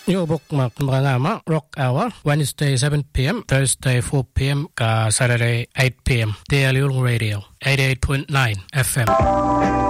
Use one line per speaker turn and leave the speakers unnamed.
Yung bukmak mga ngama, Rock Hour, Wednesday 7 p.m., Thursday 4 p.m., ka Saturday 8 p.m. Daily Radio, 88.9 FM.